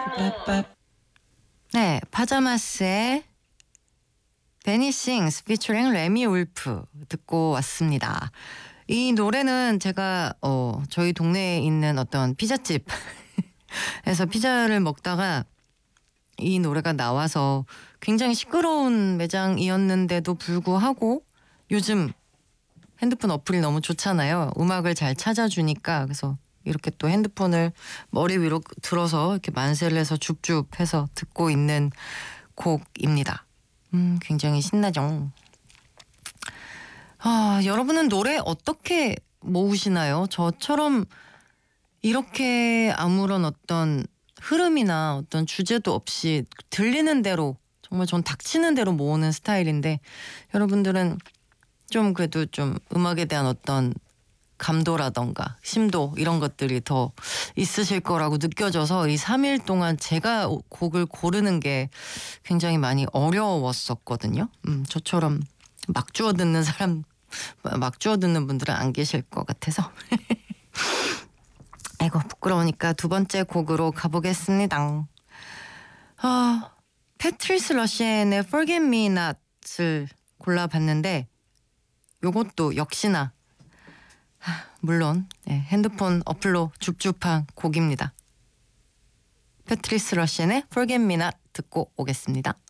네, 파자마스의 베니싱스 피처링 레미 울프 듣고 왔습니다. 이 노래는 제가 저희 동네에 있는 어떤 피자집에서 피자를 먹다가 이 노래가 나와서 굉장히 시끄러운 매장이었는데도 불구하고 요즘 핸드폰 어플이 너무 좋잖아요. 음악을 잘 찾아주니까. 그래서 이렇게 또 핸드폰을 머리 위로 들어서 이렇게 만세를 해서 줍줍해서 듣고 있는 곡입니다. 굉장히 신나죠. 여러분은 노래 어떻게 모으시나요? 저처럼 이렇게 아무런 어떤 흐름이나 어떤 주제도 없이 들리는 대로 정말 전 닥치는 대로 모으는 스타일인데 여러분들은 좀 그래도 좀 음악에 대한 어떤 감도라던가 심도 이런 것들이 더 있으실 거라고 느껴져서 이 3일 동안 제가 곡을 고르는 게 굉장히 많이 어려웠었거든요. 저처럼 막 주워 듣는 사람, 막 주워 듣는 분들은 안 계실 것 같아서. 아이고 부끄러우니까 두 번째 곡으로 가보겠습니다. 패트리스 러시앤의 Forget Me Not을 골라봤는데 요것도 역시나 물론 핸드폰 어플로 줍줍한 곡입니다. 패트리스 러시앤의 Forget Me Not 듣고 오겠습니다.